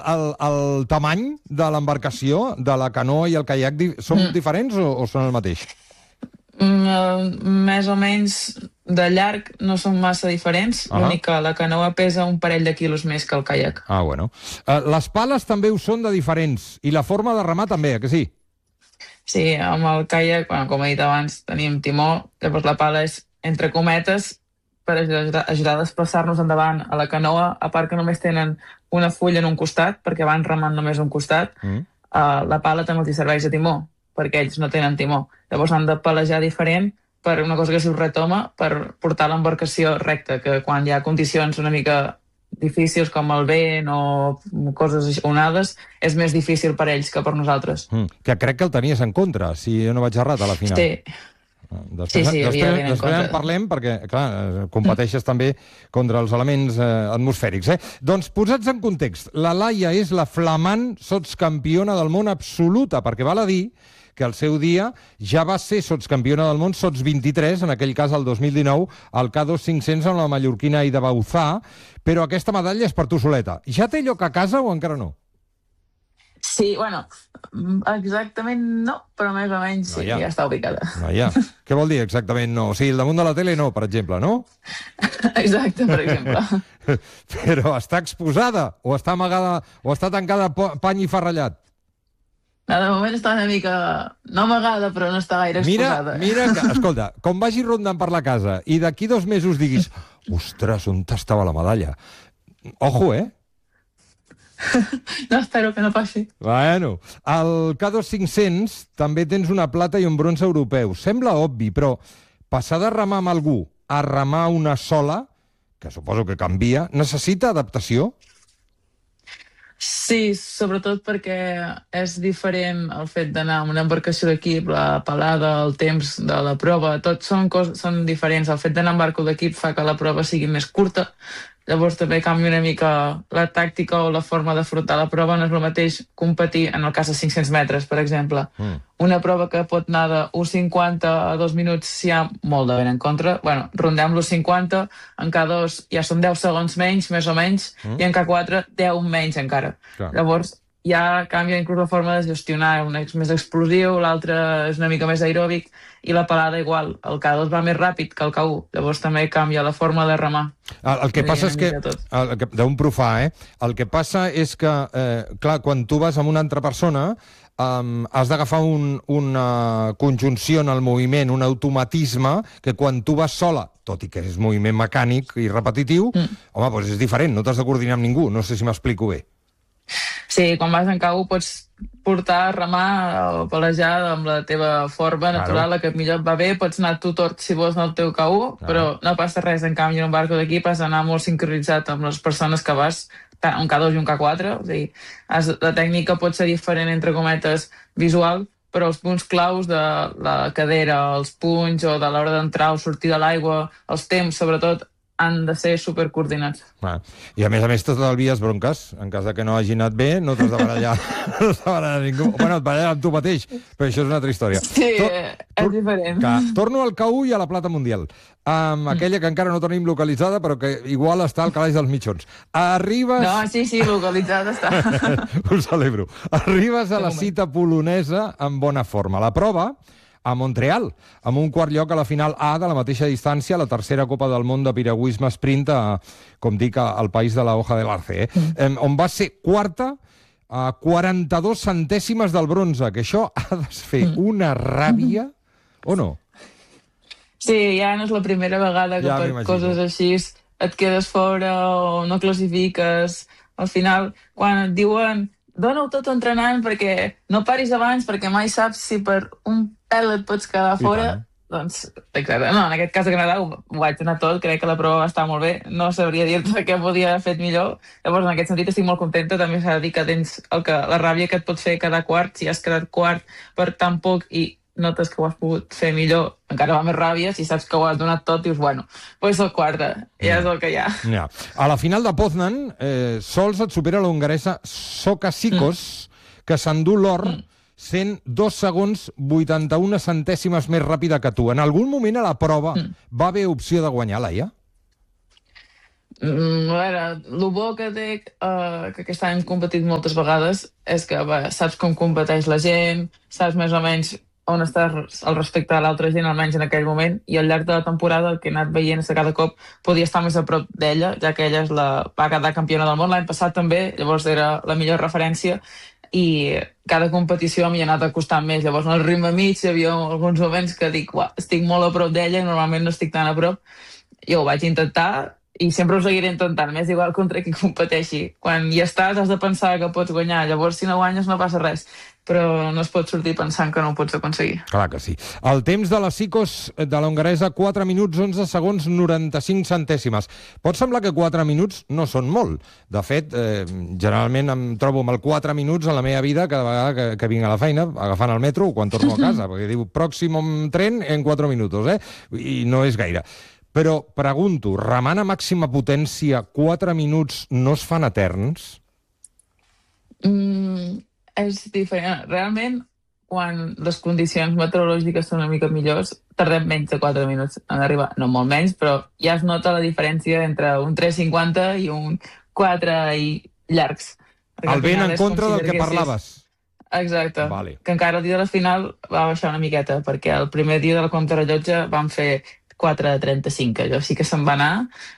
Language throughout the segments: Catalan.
el tamany de l'embarcació, de la canoa i el caiac, són diferents o són el mateix? Més o menys de llarg no són massa diferents, l'únic que la canoa pesa un parell de quilos més que el caiac. Bueno. Les pales també ho són de diferents, i la forma de remar també, que sí? Sí, amb el caiac, com he dit abans, tenim timó, llavors la pala és, entre cometes, per ajudar a desplaçar-nos endavant a la canoa, a part que només tenen una fulla en un costat, perquè van remant només un costat, la pala també els serveix de timó, perquè ells no tenen timó. Llavors han de palejar diferent per una cosa que es diu retoma, per portar l'embarcació recta, que quan hi ha condicions una mica difícils com el vent o coses així, onades, és més difícil per ells que per nosaltres. Que crec que el tenies en contra, si no vaig errat a la final. Sí. Després en parlem, perquè, clar, competeixes també contra els elements atmosfèrics. Doncs, posats en context, la Laia és la flamant sotscampiona del món absoluta, perquè val a dir que al seu dia ja va ser sotscampiona del món, sots 23, en aquell cas el 2019, al K2 500 amb la mallorquina Aida Bauzá, però aquesta medalla és per tu soleta. Ja té lloc a casa o encara no? Sí, bueno, exactament no, però més o menys sí, ja està ubicada. Què vol dir exactament no? O sigui, el damunt de la tele no, per exemple, no? Exacte, per exemple. Però està exposada o està amagada o està tancada pany i farrellat? De moment està una mica, no amagada, però no està gaire exposada. Mira, escolta, com vagi rondant per la casa i d'aquí 2 mesos diguis ostres, on estava la medalla? Ojo, No, espero que no passi. Bueno, al K2 500 també tens una plata i un bronze europeu. Sembla obvi, però passar de remar amb algú a remar una sola, que suposo que canvia, necessita adaptació? Sí, sobretot perquè és diferent el fet d'anar amb una embarcació d'equip, la pelada, el temps de la prova, tots són diferents. El fet d'anar amb barco d'equip fa que la prova sigui més curta, llavors també canvia una mica la tàctica o la forma d'afrontar la prova. No és el mateix competir en el cas de 500 metres, per exemple. Una prova que pot anar de 1,50 a 2 minuts si hi ha molt de vent en contra. Bueno, rondem l'1,50, en K2 ja són 10 segons menys, més o menys, i en K4 10 menys encara. Llavors ja canvia inclús la forma de gestionar, un és més explosiu, l'altre és una mica més aeròbic, i la pelada igual, el K2 va més ràpid que el K1, llavors també canvia la forma de remar. El que passa és que, d'un profà, el que passa és que, clar, quan tu vas amb una altra persona, has d'agafar una conjunció en el moviment, un automatisme, que quan tu vas sola, tot i que és moviment mecànic i repetitiu, home, doncs és diferent, no t'has de coordinar amb ningú, no sé si m'explico bé. Sí, quan vas en K1 pots portar, remar o pelejar amb la teva forma natural, la que millor et va bé, pots anar tu tort si vols anar al teu K1, però no passa res. En canvi, en un barco d'equip has d'anar molt sincronitzat amb les persones que vas, un K2 i un K4, o sigui, la tècnica pot ser diferent, entre cometes, visual, però els punts claus de la cadera, els punys o de l'hora d'entrar o sortir de l'aigua, els temps, sobretot, han de ser supercoordinats. I a més t'estalvies bronques. En cas que no hagi anat bé, no t'has de barallar. No t'has de barallar ningú. Bueno, et baralles amb tu mateix, però això és una altra història. Sí, és diferent. Torno al K1 i a la plata mundial. Aquella que encara no tenim localitzada, però que igual està al calaix dels mitjons. Arribes... No, sí, localitzada està. Ho celebro. Arribes a la cita polonesa en bona forma. La prova a Montreal, amb un quart lloc a la final A de la mateixa distància, la tercera Copa del Món de piragüisme sprint, com dic, al país de la hoja de l'arce, on va ser quarta a 42 centèsimes del bronze, que això ha de fer una ràbia, o no? Sí, ja no és la primera vegada que per coses així et quedes fora o no classifiques. Al final, quan et diuen dona-ho tot entrenant perquè no paris abans, perquè mai saps si per un pèl et pots quedar fora, doncs, exacte. No, en aquest cas de Canadà ho vaig donar tot, crec que la prova va estar molt bé, no sabria dir-te què podia haver fet millor, llavors en aquest sentit estic molt contenta, també s'ha de dir que tens la ràbia que et pot fer cada quart, si has quedat quart per tan poc i notes que ho has pogut fer millor, encara va més ràbia, si saps que ho has donat tot, dius, bueno, doncs soc quarta, ja és el que hi ha. A la final de Poznan, sols et supera l'hongaresa Soka Sikos, que s'endú l'or sent 2 segons 81 centèsimes més ràpida que tu. En algun moment a la prova va haver opció de guanyar, Laia? A veure, el bo que té que aquest any hem competit moltes vegades és que saps com competeix la gent, saps més o menys on estàs al respecte a l'altra gent, almenys en aquell moment, i al llarg de la temporada el que he anat veient és que cada cop podia estar més a prop d'ella, ja que ella va quedar campiona del món l'any passat també, llavors era la millor referència, i cada competició m'hi ha anat acostant més. Llavors, en el ritme mig hi havia alguns moments que dic, estic molt a prop d'ella i normalment no estic tan a prop. Jo ho vaig intentar i sempre ho seguiré intentant, m'és igual contra qui competeixi. Quan hi estàs has de pensar que pots guanyar, llavors si no guanyes no passa res, però no es pot sortir pensant que no ho pots aconseguir. Clar que sí. El temps de la Sicos de la hongaresa, 4 minuts, 11 segons, 95 centèsimes. Pot semblar que 4 minuts no són molt. De fet, generalment em trobo amb el 4 minuts en la meva vida cada vegada que vinc a la feina, agafant el metro o quan torno a casa, perquè diu pròxim tren en 4 minuts, I no és gaire. Però, pregunto, remant a màxima potència, 4 minuts no es fan eterns? És diferent. Realment, quan les condicions meteorològiques són una mica millors, tardem menys de 4 minuts en arribar. No molt menys, però ja es nota la diferència entre un 3,50 i un 4 i llargs. El vent en contra del que parlaves. Exacte. Vale. Que encara el dia de la final va baixar una miqueta, perquè el primer dia de la contrarellotge vam fer 4,35. Allò sí que se'n va anar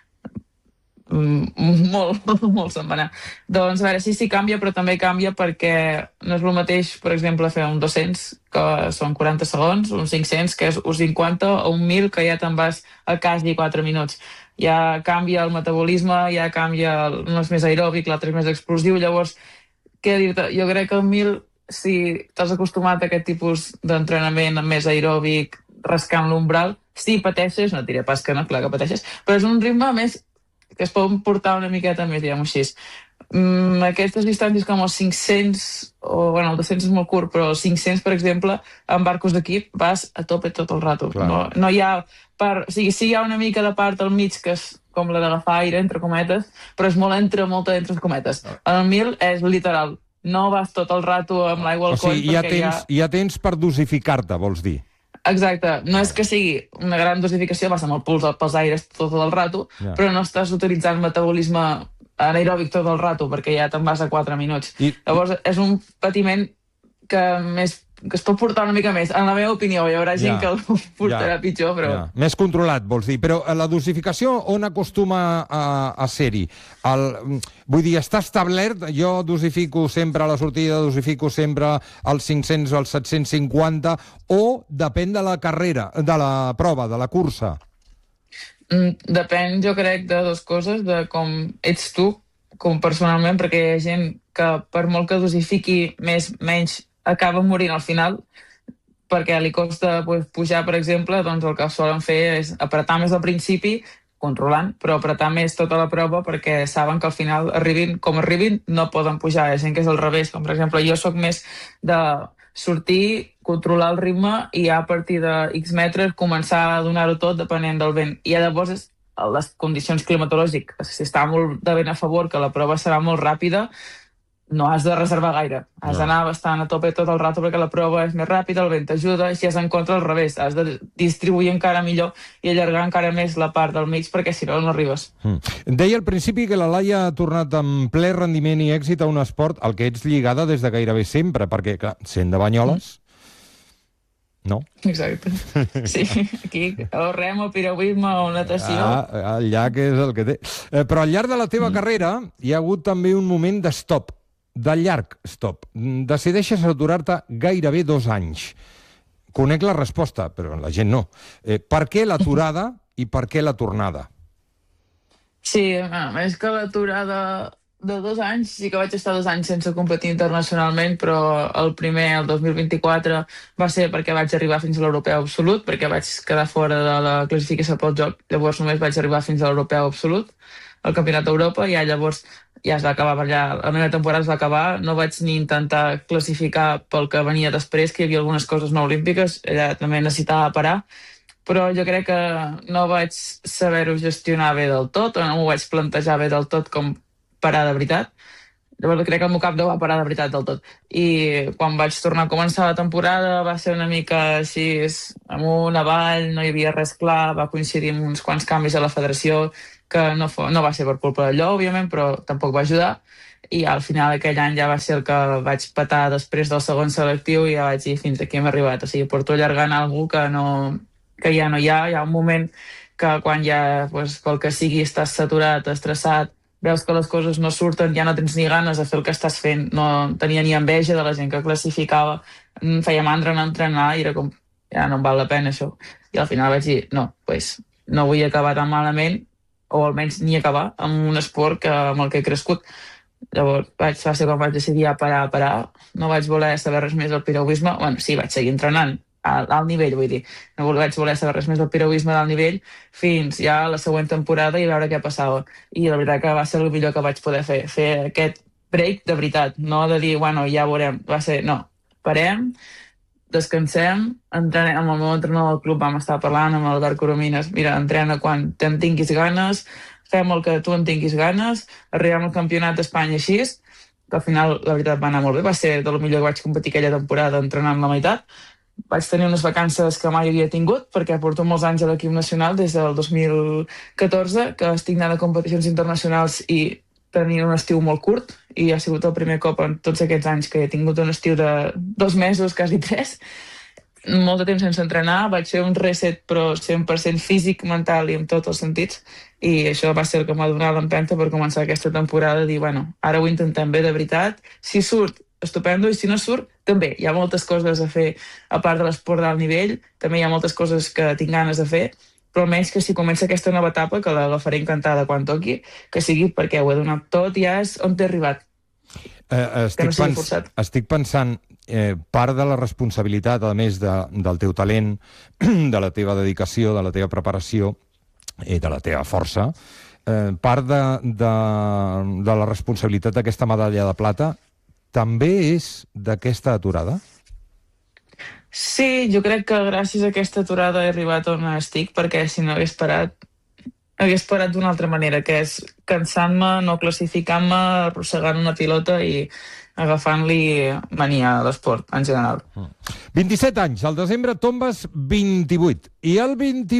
molt se'n va anar. Doncs a veure, sí canvia, però també canvia perquè no és el mateix, per exemple, fer un 200, que són 40 segons, un 500, que és un 50, o un 1.000, que ja te'n vas a quasi 4 minuts. Ja canvia el metabolisme, ja canvia, un és més aeròbic, l'altre és més explosiu, llavors, què dir-te? Jo crec que el 1.000, si t'has acostumat a aquest tipus d'entrenament més aeròbic, rascant l'umbral, si pateixes, no et diré pas que no, clar que pateixes, però és un ritme més que es poden portar una miqueta més, diguem-ho així. Aquestes distàncies com els 500, el 200 és molt curt, però els 500, per exemple, en barcos d'equip vas a tope tot el rato. No hi ha part, o sigui, sí hi ha una mica de part al mig que és com la d'agafar aire, entre cometes, però és molta entre cometes. En el 1.000 és literal, no vas tot el rato amb l'aigua al coll. O sigui, ja tens per dosificar-te, vols dir? Exacte, no és que sigui una gran dosificació, vas amb el puls pels aires tot el rato, però no estàs utilitzant metabolisme anaeròbic tot el rato, perquè ja te'n vas a 4 minuts. Llavors, és un patiment que es pot portar una mica més. En la meva opinió, hi haurà gent que el portarà pitjor, però... Més controlat, vols dir. Però la dosificació on acostuma a ser-hi? Vull dir, està establert, jo dosifico sempre a la sortida, dosifico sempre als 500 o als 750, o depèn de la carrera, de la prova, de la cursa? Depèn, jo crec, de dues coses, de com ets tu, com personalment, perquè hi ha gent que per molt que dosifiqui menys acaba morint al final, perquè li costa pujar, per exemple, doncs el que solen fer és apretar més al principi, controlant, però apretar més tota la prova perquè saben que al final arribin com arribin, no poden pujar. Hi ha gent que és al revés, com per exemple jo sóc més de sortir, controlar el ritme i ja a partir de X metres començar a donar-ho tot depenent del vent. I llavors les condicions climatològiques, si està molt de vent a favor, que la prova serà molt ràpida, no has de reservar gaire. Has d'anar bastant a tope tot el rato perquè la prova és més ràpida, el vent t'ajuda, i si és en contra al revés. Has de distribuir encara millor i allargar encara més la part del mig perquè si no, no arribes. Deia al principi que la Laia ha tornat amb ple rendiment i èxit a un esport al que ets lligada des de gairebé sempre, perquè, clar, sent de Banyoles... No? Exacte. Sí, aquí o rem, o piragüisme, o natació. El llac és el que té. Però al llarg de la teva carrera hi ha hagut també un moment de stop, de llarg stop. Decideixes aturar-te gairebé 2 anys. Conec la resposta, però la gent no. Per què l'aturada i per què la tornada? Sí, és que l'aturada de 2 anys, sí que vaig estar 2 anys sense competir internacionalment, però el primer, el 2024, va ser perquè vaig arribar fins a l'europeu absolut, perquè vaig quedar fora de la classificació pel joc, llavors només vaig arribar fins a l'europeu absolut, al Campionat d'Europa, i llavors ja es va acabar per allà, la meva temporada es va acabar, no vaig ni intentar classificar pel que venia després, que hi havia algunes coses no olímpiques, allà també necessitava parar, però jo crec que no vaig saber-ho gestionar bé del tot, o no m'ho vaig plantejar bé del tot com parar de veritat. Llavors crec que el meu cap no va parar de veritat del tot. I quan vaig tornar a començar la temporada va ser una mica així, amunt, avall, no hi havia res clar, va coincidir amb uns quants canvis a la federació que no va ser per culpa d'allò, òbviament, però tampoc va ajudar, i al final aquell any ja va ser el que vaig patar després del segon selectiu i ja vaig dir fins aquí hem arribat. O sigui, porto allargant alguna cosa que ja no hi ha un moment que quan ja, doncs, pel que sigui, estàs saturat, estressat, veus que les coses no surten, ja no tens ni ganes de fer el que estàs fent, no tenia ni enveja de la gent que classificava, em feia mandra anar a entrenar i era com, ja no em val la pena això. I al final vaig dir, no, doncs no vull acabar tan malament, o almenys ni acabar amb un esport amb el que he crescut. Llavors va ser quan vaig decidir parar, no vaig voler saber res més del piragüisme, bueno, sí, vaig seguir entrenant al nivell, vull dir, no vaig voler saber res més del piragüisme d'alt nivell fins ja la següent temporada i veure què passava. I la veritat que va ser el millor que vaig poder fer aquest break de veritat, no de dir, bueno, ja veurem, va ser, no, parem, descansem, entrenem, amb el meu entrenador del club vam estar parlant amb l'Albert Coromines, mira, entrena quan te'n tinguis ganes, fem el que tu en tinguis ganes, arribem al campionat d'Espanya així, que al final la veritat va anar molt bé, va ser de lo millor que vaig competir aquella temporada entrenant la meitat. Vaig tenir unes vacances que mai havia tingut, perquè porto molts anys a l'equip nacional, des del 2014, que estic anant a competicions internacionals i tenir un estiu molt curt, i ha sigut el primer cop en tots aquests anys que he tingut un estiu de 2 mesos, quasi 3, molt de temps sense entrenar, vaig fer un reset però 100% físic, mental i en tots els sentits, i això va ser el que m'ha donat l'empenta per començar aquesta temporada, dir, bueno, ara ho intentem bé de veritat, si surt, estupendo, i si no surt, també. Hi ha moltes coses a fer a part de l'esport d'alt nivell, també hi ha moltes coses que tinc ganes de fer, però almenys que si comença aquesta nova etapa, que la faré encantada quan toqui, que sigui perquè ho he donat tot i ja és on t'he arribat. Estic pensant, part de la responsabilitat, a més del teu talent, de la teva dedicació, de la teva preparació i de la teva força, part de la responsabilitat d'aquesta medalla de plata també és d'aquesta aturada? Sí, jo crec que gràcies a aquesta aturada he arribat on estic, perquè si no hagués parat d'una altra manera, que és cansant-me, no classificant-me, arrossegant una pilota i agafant-li mania a l'esport, en general. 27 anys, al desembre tombes 28. I el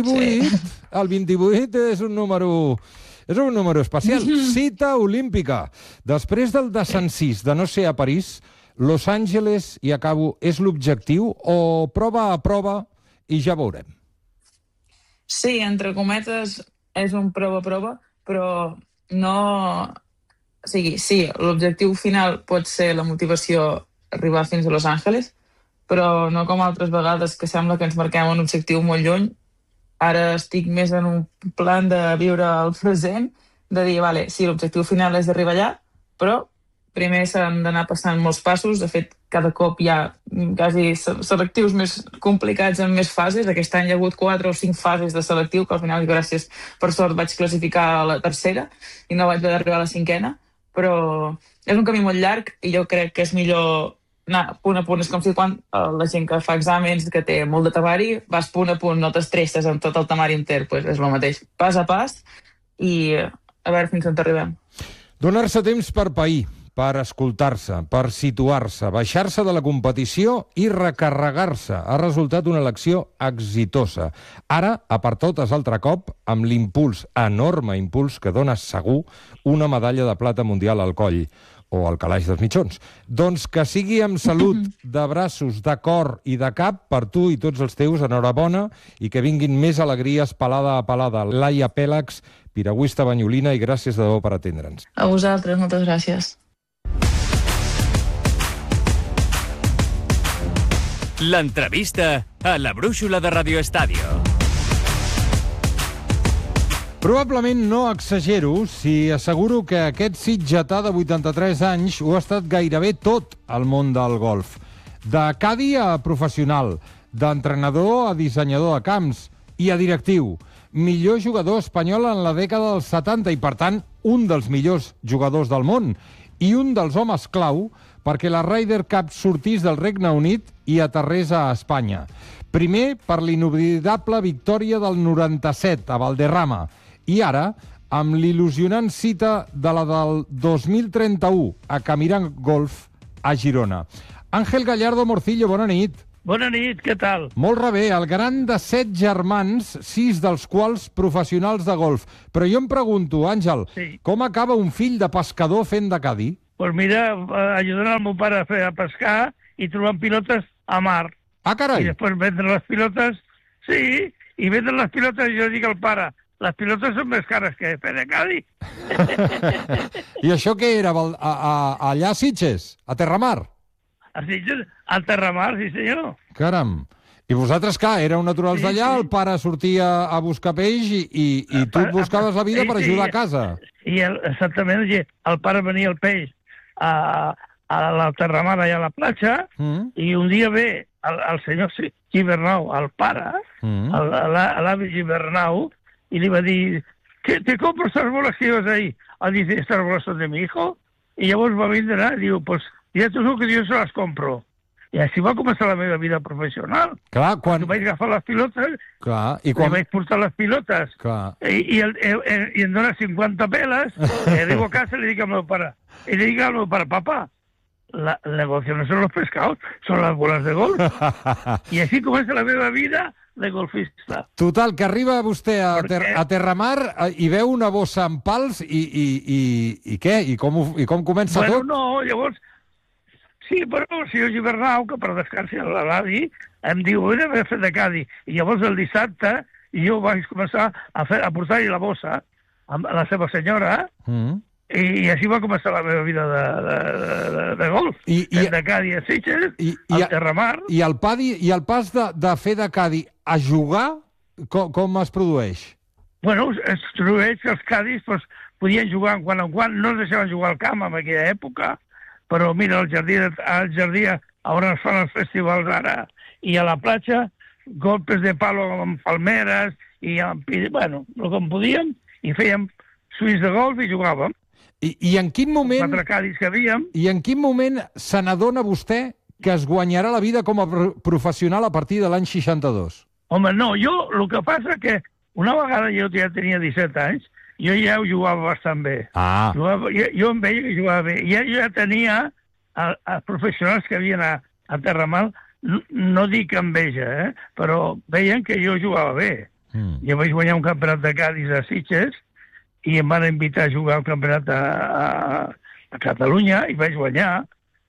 28 és un número especial. Cita olímpica. Després del desencís de no ser a París, Los Angeles, i acabo, és l'objectiu o prova a prova i ja veurem? Sí, entre cometes, és un prova a prova, però no... O sigui, sí, l'objectiu final pot ser la motivació arribar fins a Los Angeles, però no com altres vegades que sembla que ens marquem un objectiu molt lluny. Ara estic més en un plan de viure el present, de dir, vale, sí, l'objectiu final és d'arribar allà, però primer s'han d'anar passant molts passos. De fet, cada cop hi ha quasi selectius més complicats en més fases. Aquest any hi ha hagut 4 o 5 fases de selectiu, que al final, gràcies, per sort, vaig classificar a la tercera i no vaig haver d'arribar a la 5ª, però és un camí molt llarg i jo crec que és millor anar punt a punt. És com si quan la gent que fa exàmens, que té molt de temari, vas punt a punt, no t'estresses amb tot el temari enter, doncs és el mateix, pas a pas, i a veure fins on arribem. Donar-se temps per pair, per escoltar-se, per situar-se, baixar-se de la competició i recarregar-se. Ha resultat una elecció exitosa. Ara, a per totes altre cop, amb l'impuls, enorme impuls, que dona segur una medalla de plata mundial al coll o al calaix dels mitjons. Doncs que sigui amb salut, de braços, de cor i de cap per tu i tots els teus, enhorabona, i que vinguin més alegries palada a palada. Laia Pèlax, piragüista banyolina, i gràcies de debò per atendre'ns. A vosaltres, moltes gràcies. L'entrevista a la brúixola de Radio Estadio. Probablement no exagero si asseguro que aquest sitgetà de 83 anys ho ha estat gairebé tot al món del golf. De cadi a professional, d'entrenador a dissenyador de camps i a directiu. Millor jugador espanyol en la dècada dels 70 i, per tant, un dels millors jugadors del món. I un dels homes clau perquè la Ryder Cup sortís del Regne Unit i aterrés a Espanya. Primer, per l'inoblidable victòria del 97 a Valderrama. I ara, amb l'il·lusionant cita de la del 2031 a Camiran Golf a Girona. Àngel Gallardo Morcillo, bona nit. Bona nit, què tal? Molt bé, el gran de 7 germans, 6 dels quals professionals de golf. Però jo em pregunto, Àngel, com acaba un fill de pescador fent de cadi? Pues mira, ajudant el meu pare a pescar i trobant pilotes a mar. Ah, carai! I després vendre les pilotes, sí, i vendre les pilotes, jo dic al pare, les pilotes són més cares que fer de cadi. I això què era, allà a Sitges, a Terramar? A Sitges, al Terramar, sí senyor. Caram! I vosaltres, clar, éreu naturals d'allà, el pare sortia a buscar peix i tu et buscaves la vida per ajudar a casa. I exactament, el pare venia el peix a la Terramar, allà a la platja, i un dia ve el senyor Gibernau, el pare, l'avi Gibernau, y le iba a decir, ¿te compro estas bolas que llevas ahí? Dice, estas bolas son de mi hijo. Y llavors va vindre, y diu, pues, ja t'ho dic que jo se les compro. I així va començar la meva vida professional. Clar, quan... Vaig agafar les pilotes, clar, i quan... vaig portar les pilotes, i em dona 50 peles, i arribo a casa i li dic al meu pare, papà, el negocio no són los pescados, són les boles de golf. I així comença la meva vida de golfista. Total, que arriba vostè a Terramar i veu una bossa amb pals i què? I com comença tot? Bueno, no, llavors... Sí, però el senyor Gibernau, que per descansar l'avi, em diu, vine a fer de cadi. I llavors el dissabte jo vaig començar a portar-hi la bossa a la seva senyora, i així va començar la meva vida de golf. De cadi a Sitges, al Terramar. I el pas de fer de cadi a jugar, com es produeix? Bueno, es produeix que els cadis podien jugar quan en quan, no es deixaven jugar al camp en aquella època, però mira, al jardí on es fan els festivals ara, i a la platja, golpes de palo amb palmeres, bueno, el que podíem, i fèiem swings de golf i jugàvem. I en quin moment... 4 cadis que havíem. I en quin moment se n'adona vostè que es guanyarà la vida com a professional a partir de l'any 62? Home, no, el que passa que una vegada jo ja tenia 17 anys, jo ja ho jugava bastant bé. Jo em veia que jugava bé. Jo ja tenia els professionals que havien a Terramar, no dic enveja, però veien que jo jugava bé. Jo vaig guanyar un campionat de cadis a Sitges i em van invitar a jugar al campionat a Catalunya i vaig guanyar.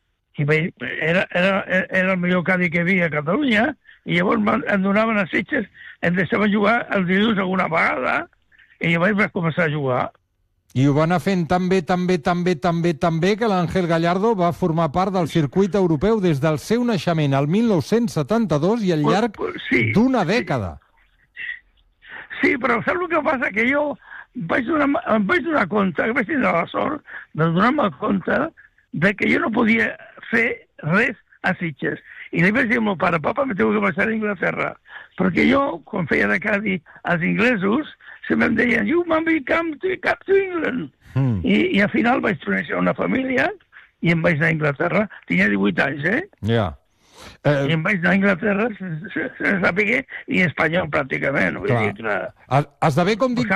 Era el millor cadi que hi havia a Catalunya i llavors em donaven a Sitges, em deixaven jugar els dilluns alguna vegada i jo vaig començar a jugar. I ho va anar fent tan bé que l'Àngel Gallardo va formar part del circuit europeu des del seu naixement al 1972 i al llarg d'una dècada. Sí, però saps el que passa? Que jo em vaig donar compte, que vaig tindre la sort de donar-me compte de que jo no podia fer res a Sitges. I li vaig dir al meu pare, papa, me tengo que marxar a Inglaterra. Perquè jo, quan feia de cadi als inglesos, sempre em deien, you mommy, come to England. I al final vaig conèixer una família i em vaig anar a Inglaterra. Tenia 18 anys, Ja. I em vaig anar a Inglaterra sense saber ni espanyol, pràcticament. Esdevé,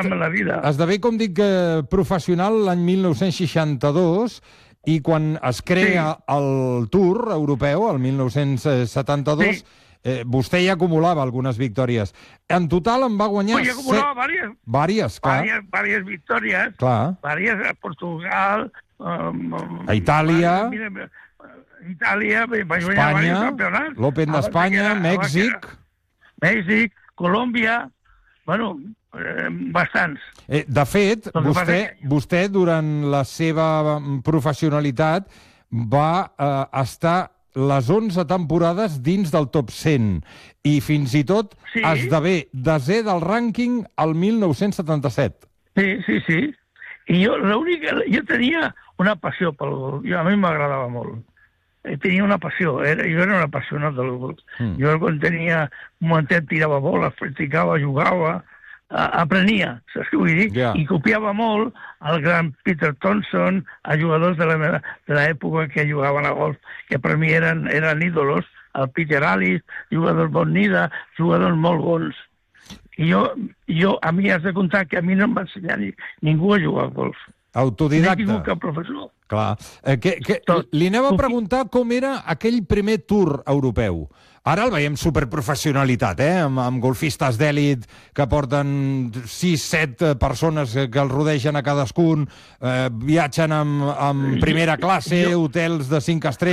com dic, professional l'any 1962 i quan es crea el Tour europeu, el 1972, vostè ja acumulava algunes victòries. En total en va guanyar... Jo acumulava Vàries, clar. Vàries victòries. Clar. Vàries a Portugal... A Itàlia... Itàlia, vaig guanyar diversos campionats. L'Open d'Espanya, Mèxic... Mèxic, Colòmbia... Bueno, bastants. De fet, vostè durant la seva professionalitat va estar les 11 temporades dins del top 100 i fins i tot esdevé desè del rànquing el 1977. Sí. I jo tenia una passió pel golf. A mi m'agradava molt. Tenia una passió. Jo era un apassionat del golf. Jo quan tenia un momentet tirava bola, practicava, jugava, aprenia, saps què vull dir? I copiava molt el gran Peter Thompson, a jugadors de l'època que jugaven a golf, que per mi eren ídolos, el Peter Alliss, jugadors Bonida, jugadors molt bons. I a mi has de comptar que a mi no em va ensenyar ningú a jugar al golf. Autodidacta. No he tingut cap professor. Clar. Li anem a preguntar com era aquell primer Tour europeu. Ara el veiem superprofessionalitat, amb golfistes d'èlit que porten 6-7 persones que els rodegen a cadascun, viatgen amb primera classe, hotels de 5 estrelles,